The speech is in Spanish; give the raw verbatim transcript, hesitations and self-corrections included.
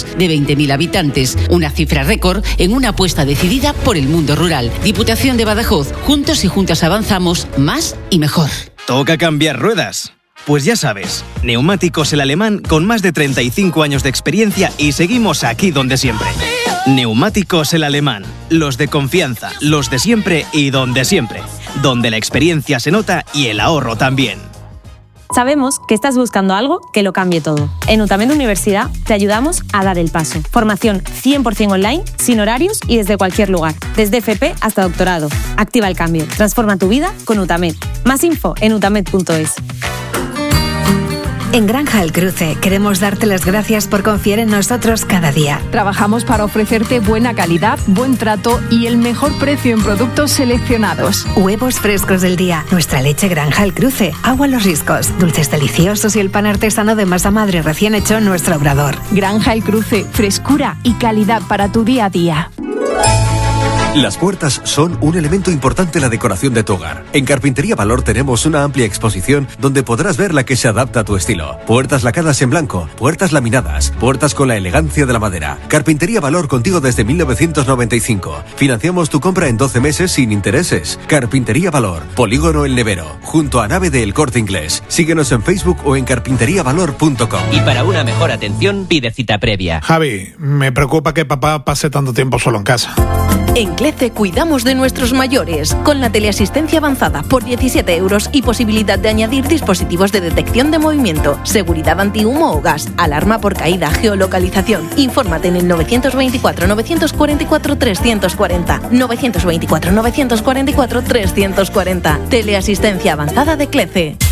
de veinte mil habitantes, una cifra récord en una apuesta decidida por el mundo rural. Diputación de Badajoz, juntos y juntas avanzamos más y mejor. ¿Toca cambiar ruedas? Pues ya sabes, Neumáticos El Alemán con más de treinta y cinco años de experiencia y seguimos aquí donde siempre. Neumáticos El Alemán, los de confianza, los de siempre y donde siempre. Donde la experiencia se nota y el ahorro también. Sabemos que estás buscando algo que lo cambie todo. En UTAMED Universidad te ayudamos a dar el paso. Formación cien por ciento online, sin horarios y desde cualquier lugar. Desde F P hasta doctorado. Activa el cambio. Transforma tu vida con UTAMED. Más info en utamed punto es. En Granja El Cruce queremos darte las gracias por confiar en nosotros cada día. Trabajamos para ofrecerte buena calidad, buen trato y el mejor precio en productos seleccionados. Huevos frescos del día, nuestra leche Granja El Cruce, agua Los Riscos, dulces deliciosos y el pan artesano de masa madre recién hecho en nuestro obrador. Granja El Cruce, frescura y calidad para tu día a día. Las puertas son un elemento importante en la decoración de tu hogar. En Carpintería Valor tenemos una amplia exposición donde podrás ver la que se adapta a tu estilo. Puertas lacadas en blanco, puertas laminadas, puertas con la elegancia de la madera. Carpintería Valor contigo desde mil novecientos noventa y cinco. Financiamos tu compra en doce meses sin intereses. Carpintería Valor, Polígono El Nevero, junto a Nave de El Corte Inglés. Síguenos en Facebook o en carpintería valor punto com. Y para una mejor atención, pide cita previa. Javi, me preocupa que papá pase tanto tiempo solo en casa. En CLECE cuidamos de nuestros mayores, con la teleasistencia avanzada por diecisiete euros y posibilidad de añadir dispositivos de detección de movimiento, seguridad antihumo o gas, alarma por caída, geolocalización. Infórmate en el novecientos veinticuatro, novecientos cuarenta y cuatro, trescientos cuarenta, novecientos veinticuatro, novecientos cuarenta y cuatro, trescientos cuarenta. Teleasistencia avanzada de CLECE.